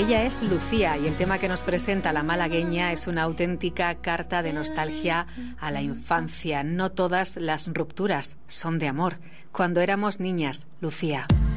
Ella es Lucía y el tema que nos presenta la malagueña es una auténtica carta de nostalgia a la infancia. No todas las rupturas son de amor. Cuando éramos niñas, Lucía.